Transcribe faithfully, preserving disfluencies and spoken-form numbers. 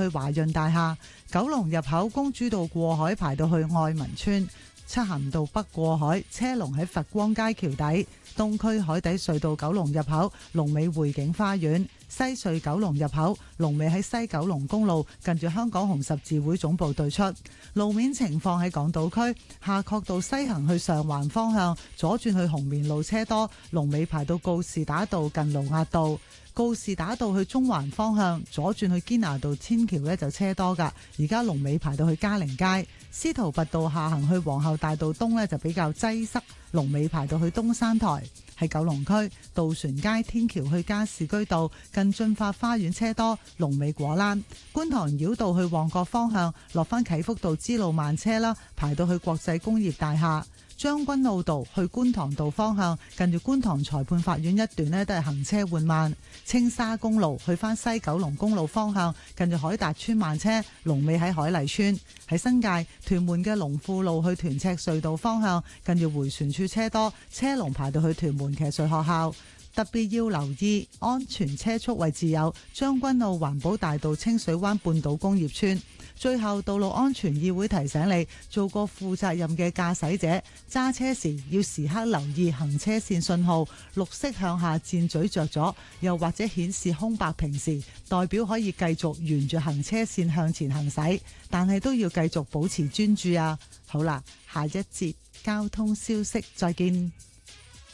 去華潤大廈，九龍入口公主道過海排到去愛民村，漆咸道北過海車龍喺佛光街橋底，東區海底隧道九龍入口龍尾匯景花園，西隧九龍入口龍尾喺西九龍公路近住香港紅十字會總部對出。路面情況喺港島區夏慤道西行去上環方向左轉去紅棉路車多，龍尾排到告士打道近盧押道。告士打道去中環方向左轉去堅拿道天橋呢就車多噶，而家龍尾排到去嘉陵街。司徒拔道下行去皇后大道東呢就比較擠塞，龍尾排到去東山台。喺九龍區渡船街天橋去加士居道近駿發花園車多，龍尾果欄。觀塘繞道去旺角方向落返啟福道支路慢車啦，排到去國際工業大廈。將軍澳道去觀塘道方向近住觀塘裁判法院一段呢都係行車緩慢。青沙公路去返西九龍公路方向近住海達村慢車，龍尾喺海麗村。喺新界屯門嘅龍富路去屯赤隧道方向近住迴旋處車多，車龍排到去屯門騎術學校。特別要留意安全車速位置有將軍澳環保大道清水灣半島工業村。最後，道路安全議會提醒你，做個負責任嘅駕駛者，揸車時要時刻留意行車線信號，綠色向下箭嘴着咗，又或者顯示空白屏時，代表可以繼續沿住行車線向前行駛，但係都要繼續保持專注啊！好啦，下一節交通消息再見。